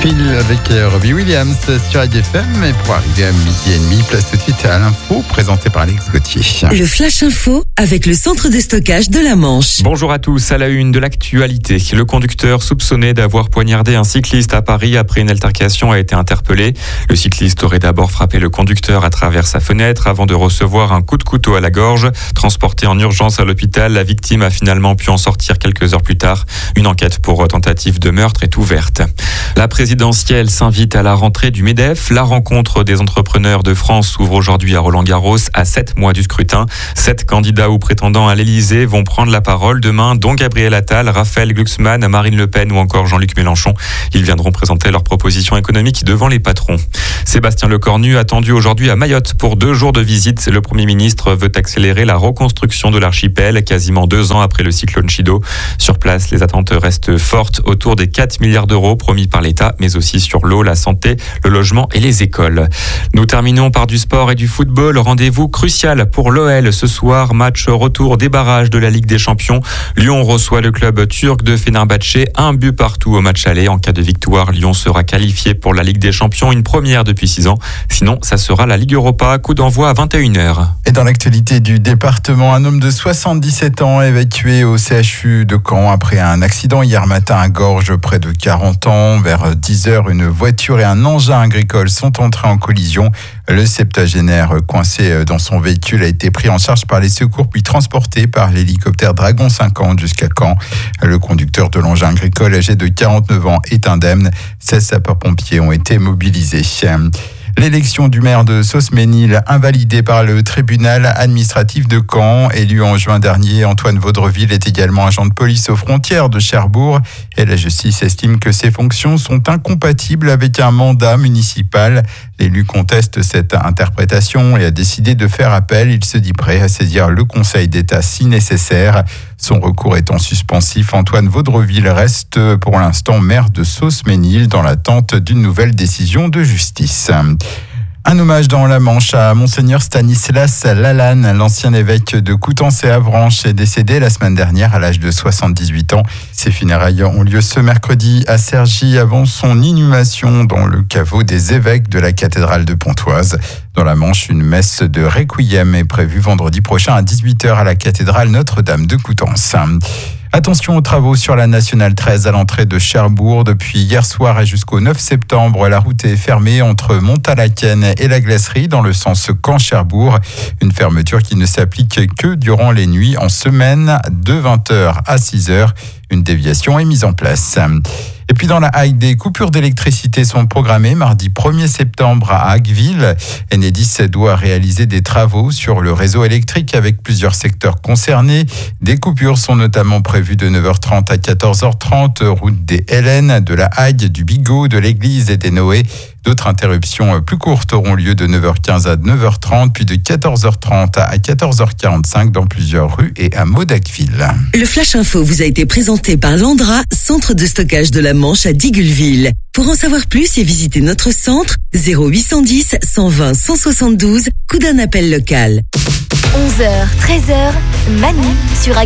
Pile avec Robbie Williams sur ADFM. Et pour arriver à 12h30, place tout de suite à l'info présentée par Alex Gauthier. Le Flash Info avec le centre de stockage de la Manche. Bonjour à tous, à la une de l'actualité. Le conducteur soupçonné d'avoir poignardé un cycliste à Paris après une altercation a été interpellé. Le cycliste aurait d'abord frappé le conducteur à travers sa fenêtre avant de recevoir un coup de couteau à la gorge. Transporté en urgence à l'hôpital, la victime a finalement pu en sortir quelques heures plus tard. Une enquête pour tentative de meurtre est ouverte. La présidentielle s'invite à la rentrée du MEDEF. La rencontre des entrepreneurs de France s'ouvre aujourd'hui à Roland-Garros à 7 mois du scrutin. 7 candidats ou prétendants à l'Elysée vont prendre la parole demain, dont Gabriel Attal, Raphaël Glucksmann, Marine Le Pen ou encore Jean-Luc Mélenchon. Ils viendront présenter leurs propositions économiques devant les patrons. Sébastien Lecornu attendu aujourd'hui à Mayotte pour 2 jours de visite. Le Premier ministre veut accélérer la reconstruction de l'archipel quasiment 2 ans après le cyclone Chido. Sur place, les attentes restent fortes autour des 4 milliards d'euros promis par l'État, mais aussi sur l'eau, la santé, le logement et les écoles. Nous terminons par du sport et du football. Rendez-vous crucial pour l'OL ce soir. Match retour des barrages de la Ligue des Champions. Lyon reçoit le club turc de Fenerbahçe. 1 but partout au match aller. En cas de victoire, Lyon sera qualifié pour la Ligue des Champions, une première depuis 6 ans. Sinon, ça sera la Ligue Europa. Coup d'envoi à 21h. Et dans l'actualité du département, un homme de 77 ans évacué au CHU de Caen après un accident hier matin à Gorges, près de 40 ans. Vers 10h, une voiture et un engin agricole sont entrés en collision. Le septuagénaire coincé dans son véhicule a été pris en charge par les secours puis transporté par l'hélicoptère Dragon 50 jusqu'à Caen. Le conducteur de l'engin agricole, âgé de 49 ans, est indemne. 16 sapeurs-pompiers ont été mobilisés. L'élection du maire de Sauce-Ménil invalidée par le tribunal administratif de Caen. Élu en juin dernier, Antoine Vaudreville est également agent de police aux frontières de Cherbourg. Et la justice estime que ses fonctions sont incompatibles avec un mandat municipal. L'élu conteste cette interprétation et a décidé de faire appel. Il se dit prêt à saisir le Conseil d'État si nécessaire. Son recours étant suspensif, Antoine Vaudreville reste pour l'instant maire de Sauce-Ménil dans l'attente d'une nouvelle décision de justice. Un hommage dans la Manche à Monseigneur Stanislas Lalanne, l'ancien évêque de Coutances et Avranches, est décédé la semaine dernière à l'âge de 78 ans. Ses funérailles ont lieu ce mercredi à Cergy avant son inhumation dans le caveau des évêques de la cathédrale de Pontoise. Dans la Manche, une messe de requiem est prévue vendredi prochain à 18h à la cathédrale Notre-Dame de Coutances. Attention aux travaux sur la Nationale 13 à l'entrée de Cherbourg. Depuis hier soir et jusqu'au 9 septembre, la route est fermée entre Montalaken et la Glacerie dans le sens Caen-Cherbourg. Une fermeture qui ne s'applique que durant les nuits en semaine de 20h à 6h. Une déviation est mise en place. Et puis dans la Hague, des coupures d'électricité sont programmées mardi 1er septembre à Hagueville. Enedis doit réaliser des travaux sur le réseau électrique avec plusieurs secteurs concernés. Des coupures sont notamment prévues de 9h30 à 14h30, route des Hélènes, de la Hague, du Bigot, de l'Église et des Noé. D'autres interruptions plus courtes auront lieu de 9h15 à 9h30, puis de 14h30 à 14h45 dans plusieurs rues et hameaux d'Hagueville. Le Flash Info vous a été présenté par Landra, centre de stockage de la Manche à Digueulville. Pour en savoir plus et visiter notre centre, 0810 120 172, coup d'un appel local. 11h, 13h, Manu sur